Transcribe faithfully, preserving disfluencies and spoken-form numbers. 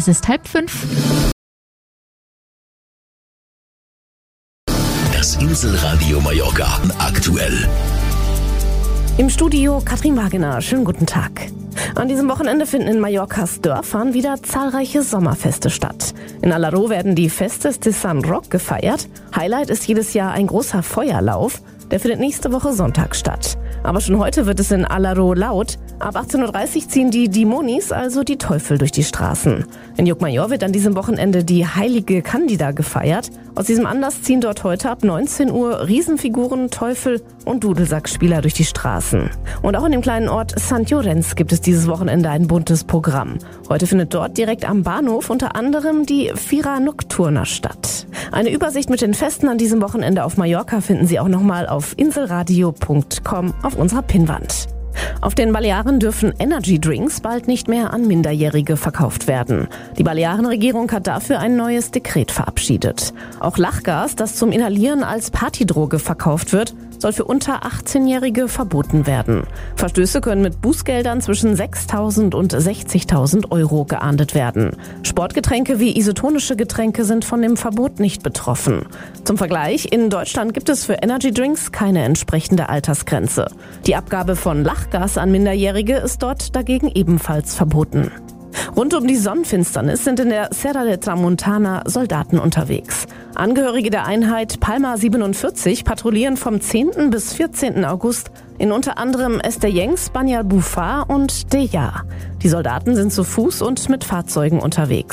Es ist halb fünf. Das Inselradio Mallorca aktuell. Im Studio Katrin Wagener. Schönen guten Tag. An diesem Wochenende finden in Mallorcas Dörfern wieder zahlreiche Sommerfeste statt. In Alaró werden die Festes de San Roc gefeiert. Highlight ist jedes Jahr ein großer Feuerlauf. Der findet nächste Woche Sonntag statt. Aber schon heute wird es in Alaró laut. Ab achtzehn Uhr dreißig ziehen die Dimonis, also die Teufel, durch die Straßen. In Llucmajor wird an diesem Wochenende die heilige Candida gefeiert. Aus diesem Anlass ziehen dort heute ab neunzehn Uhr Riesenfiguren, Teufel und Dudelsackspieler durch die Straßen. Und auch in dem kleinen Ort Sant Llorenç gibt es dieses Wochenende ein buntes Programm. Heute findet dort direkt am Bahnhof unter anderem die Fira Nocturna statt. Eine Übersicht mit den Festen an diesem Wochenende auf Mallorca finden Sie auch nochmal auf inselradio punkt com auf unserer Pinnwand. Auf den Balearen dürfen Energy Drinks bald nicht mehr an Minderjährige verkauft werden. Die Balearenregierung hat dafür ein neues Dekret verabschiedet. Auch Lachgas, das zum Inhalieren als Partydroge verkauft wird, soll für unter achtzehnjährige verboten werden. Verstöße können mit Bußgeldern zwischen sechstausend und sechzigtausend Euro geahndet werden. Sportgetränke wie isotonische Getränke sind von dem Verbot nicht betroffen. Zum Vergleich, in Deutschland gibt es für Energy Drinks keine entsprechende Altersgrenze. Die Abgabe von Lachgas an Minderjährige ist dort dagegen ebenfalls verboten. Rund um die Sonnenfinsternis sind in der Serra de Tramuntana Soldaten unterwegs. Angehörige der Einheit Palma siebenundvierzig patrouillieren vom zehnten bis vierzehnten August in unter anderem Estellencs, Banyalbufar und Deià. Die Soldaten sind zu Fuß und mit Fahrzeugen unterwegs.